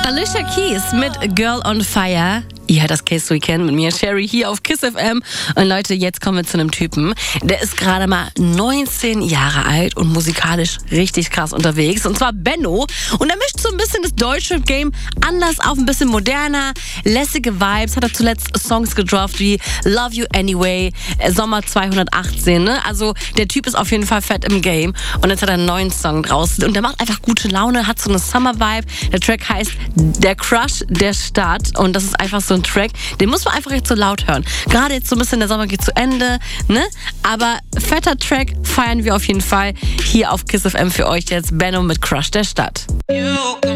Alicia Keys mit Girl on Fire. Ihr hört das Kiss Weekend mit mir, Sherry, hier auf Kiss FM. Und Leute, jetzt kommen wir zu einem Typen. Der ist gerade mal 19 Jahre alt und musikalisch richtig krass unterwegs. Und zwar Benno. Und er mischt so ein bisschen das deutsche Game anders auf, ein bisschen moderner, lässige Vibes. Hat er zuletzt Songs gedroppt wie Love You Anyway, Sommer 218. Ne? Also der Typ ist auf jeden Fall fett im Game. Und jetzt hat er einen neuen Song draußen. Und der macht einfach gute Laune, hat so eine Summer-Vibe. Der Track heißt Der Crush der Stadt. Und das ist einfach so ein Track, den muss man einfach jetzt so laut hören. Gerade jetzt so ein bisschen, der Sommer geht zu Ende, ne? Aber fetter Track feiern wir auf jeden Fall hier auf Kiss FM für euch jetzt. Benno mit Crush der Stadt.